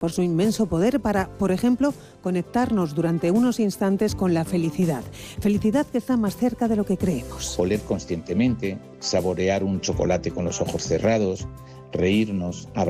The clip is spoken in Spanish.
por su inmenso poder para, por ejemplo, conectarnos durante unos instantes con la felicidad. Felicidad que está más cerca de lo que creemos. Oler conscientemente, saborear un chocolate con los ojos cerrados, reírnos,